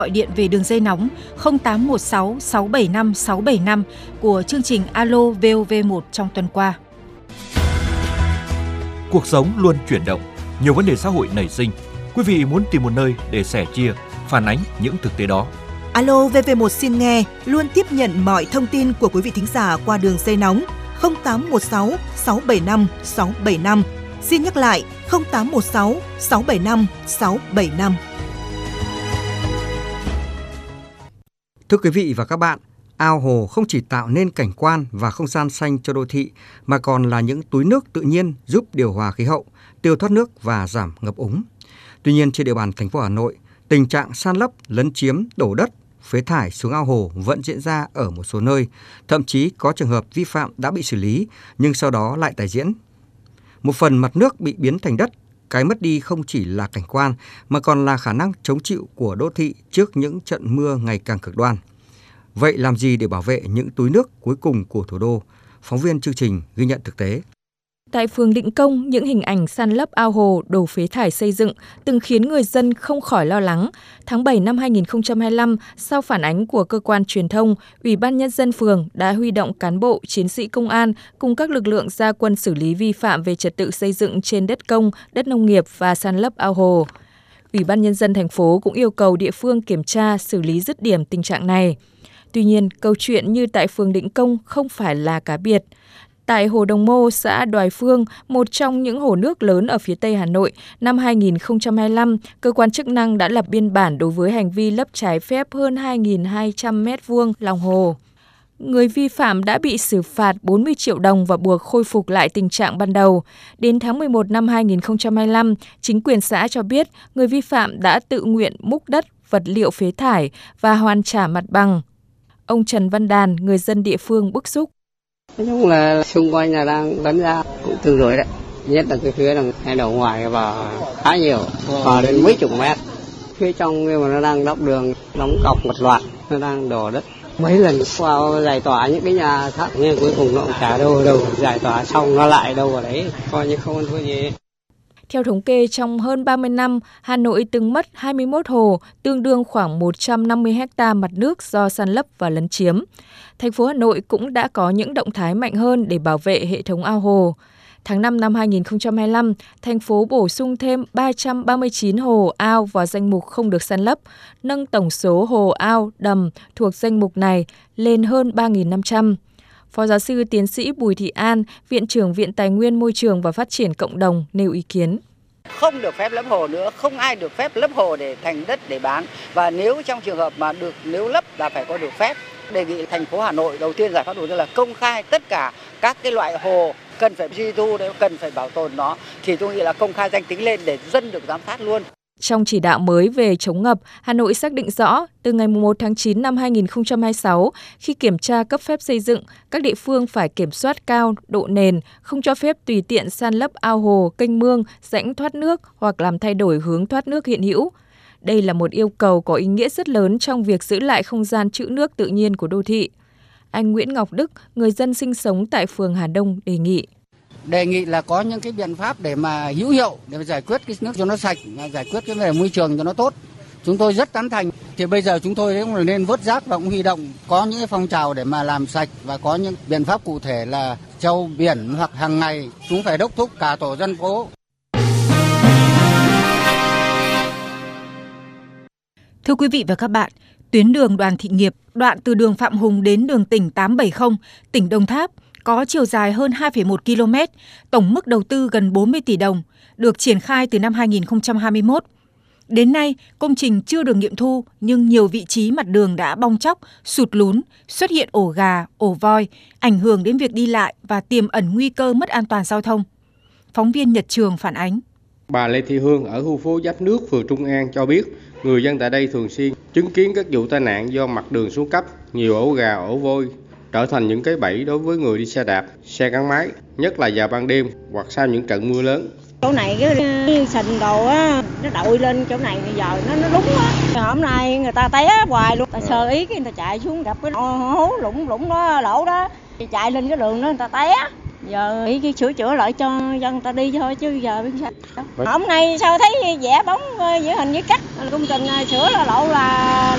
Gọi điện về đường dây nóng 0816 675 675 của chương trình Alo VOV1 trong tuần qua. Cuộc sống luôn chuyển động, nhiều vấn đề xã hội nảy sinh. Quý vị muốn tìm một nơi để sẻ chia, phản ánh những thực tế đó. Alo VV1 xin nghe luôn tiếp nhận mọi thông tin của quý vị thính giả qua đường dây nóng 0816 675 675. Xin nhắc lại 0816 675 675. Thưa quý vị và các bạn, ao hồ không chỉ tạo nên cảnh quan và không gian xanh cho đô thị mà còn là những túi nước tự nhiên giúp điều hòa khí hậu, tiêu thoát nước và giảm ngập úng. Tuy nhiên trên địa bàn thành phố Hà Nội, tình trạng san lấp, lấn chiếm, đổ đất, phế thải xuống ao hồ vẫn diễn ra ở một số nơi, thậm chí có trường hợp vi phạm đã bị xử lý nhưng sau đó lại tái diễn. Một phần mặt nước bị biến thành đất, cái mất đi không chỉ là cảnh quan mà còn là khả năng chống chịu của đô thị trước những trận mưa ngày càng cực đoan. Vậy làm gì để bảo vệ những túi nước cuối cùng của thủ đô? Phóng viên chương trình ghi nhận thực tế. Tại phường Định Công, những hình ảnh san lấp ao hồ, đổ phế thải xây dựng từng khiến người dân không khỏi lo lắng. Tháng 7 năm 2025, sau phản ánh của cơ quan truyền thông, Ủy ban Nhân dân phường đã huy động cán bộ, chiến sĩ công an cùng các lực lượng ra quân xử lý vi phạm về trật tự xây dựng trên đất công, đất nông nghiệp và san lấp ao hồ. Ủy ban Nhân dân thành phố cũng yêu cầu địa phương kiểm tra, xử lý dứt điểm tình trạng này. Tuy nhiên, câu chuyện như tại phường Định Công không phải là cá biệt. Tại Hồ Đồng Mô, xã Đoài Phương, một trong những hồ nước lớn ở phía Tây Hà Nội, năm 2025, cơ quan chức năng đã lập biên bản đối với hành vi lấp trái phép hơn 2.200 m2 lòng hồ. Người vi phạm đã bị xử phạt 40 triệu đồng và buộc khôi phục lại tình trạng ban đầu. Đến tháng 11 năm 2025, chính quyền xã cho biết người vi phạm đã tự nguyện múc đất, vật liệu phế thải và hoàn trả mặt bằng. Ông Trần Văn Đàn, người dân địa phương bức xúc. Nói chung là xung quanh là đang lấn ra cũng tương đối đấy. Nhất là cái phía đằng hai đầu ngoài vào khá nhiều, vào đến mấy chục mét. Phía trong nhưng mà nó đang đắp đường, đóng cọc một loạt, nó đang đổ đất. Mấy lần vào giải tỏa những cái nhà khác nhưng cuối cùng nó cũng chả đâu, giải tỏa xong nó lại đâu vào đấy, coi như không ăn thua gì. Theo thống kê, trong hơn 30 năm, Hà Nội từng mất 21 hồ, tương đương khoảng 150 ha mặt nước do san lấp và lấn chiếm. Thành phố Hà Nội cũng đã có những động thái mạnh hơn để bảo vệ hệ thống ao hồ. Tháng 5 năm 2025, thành phố bổ sung thêm 339 hồ ao vào danh mục không được san lấp, nâng tổng số hồ ao, đầm thuộc danh mục này lên hơn 3.500. Phó giáo sư tiến sĩ Bùi Thị An, Viện trưởng Viện Tài nguyên Môi trường và Phát triển Cộng đồng nêu ý kiến. Không được phép lấp hồ nữa, không ai được phép lấp hồ để thành đất để bán. Và nếu trong trường hợp mà nếu lấp là phải có được phép. Đề nghị thành phố Hà Nội đầu tiên giải pháp đầu tiên là công khai tất cả các cái loại hồ cần phải duy tu, cần phải bảo tồn nó. Thì tôi nghĩ là công khai danh tính lên để dân được giám sát luôn. Trong chỉ đạo mới về chống ngập, Hà Nội xác định rõ từ ngày 1 tháng 9 năm 2026, khi kiểm tra cấp phép xây dựng, các địa phương phải kiểm soát cao độ nền, không cho phép tùy tiện san lấp ao hồ, kênh mương, rãnh thoát nước hoặc làm thay đổi hướng thoát nước hiện hữu. Đây là một yêu cầu có ý nghĩa rất lớn trong việc giữ lại không gian trữ nước tự nhiên của đô thị. Anh Nguyễn Ngọc Đức, người dân sinh sống tại phường Hà Đông đề nghị. Đề nghị là có những cái biện pháp để mà hữu hiệu để mà giải quyết cái nước cho nó sạch, giải quyết cái vấn đề môi trường cho nó tốt. Chúng tôi rất tán thành. Thì bây giờ chúng tôi cũng nên vớt rác và cũng huy động có những phong trào để mà làm sạch và có những biện pháp cụ thể là châu biển hoặc hàng ngày chúng phải đốc thúc cả tổ dân phố. Thưa quý vị và các bạn, tuyến đường Đoàn Thị Nghiệp, đoạn từ đường Phạm Hùng đến đường tỉnh 870, tỉnh Đồng Tháp, có chiều dài hơn 2,1 km, tổng mức đầu tư gần 40 tỷ đồng, được triển khai từ năm 2021. Đến nay, công trình chưa được nghiệm thu nhưng nhiều vị trí mặt đường đã bong tróc, sụt lún, xuất hiện ổ gà, ổ voi, ảnh hưởng đến việc đi lại và tiềm ẩn nguy cơ mất an toàn giao thông. Phóng viên Nhật Trường phản ánh. Bà Lê Thị Hương ở khu phố Giáp Nước, phường Trung An cho biết, người dân tại đây thường xuyên chứng kiến các vụ tai nạn do mặt đường xuống cấp, nhiều ổ gà, ổ voi trở thành những cái bẫy đối với người đi xe đạp, xe gắn máy, nhất là vào ban đêm hoặc sau những trận mưa lớn. Chỗ này cái sình đồ á, nó đội lên chỗ này bây giờ nó đúng á. Hôm nay người ta té hoài luôn, ta sơ ý cái người ta chạy xuống gặp cái hố lũng đó, lỗ đó, chạy lên cái đường đó người ta té. Giờ nghĩ cái sửa chữa lại cho dân ta đi thôi chứ giờ biết sao. Hôm nay sao thấy vẽ bóng giữa hình với cắt, công trình sửa là lộ là